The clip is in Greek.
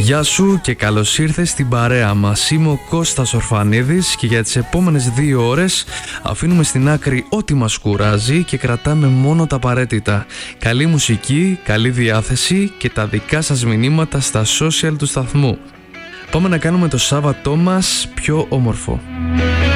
Γεια σου και καλώς ήρθες στην παρέα μας. Είμαι ο Κώστας Ορφανίδης και για τις επόμενες 2 ώρες αφήνουμε στην άκρη ό,τι μας κουράζει και κρατάμε μόνο τα απαραίτητα. Καλή μουσική, καλή διάθεση και τα δικά σας μηνύματα στα social του σταθμού. Πάμε να κάνουμε το Σάββατό μας πιο όμορφο.